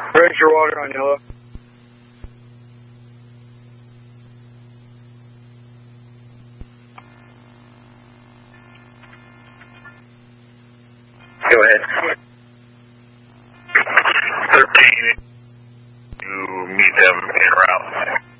Ranger water on yellow. Go ahead. 13, you meet them en route.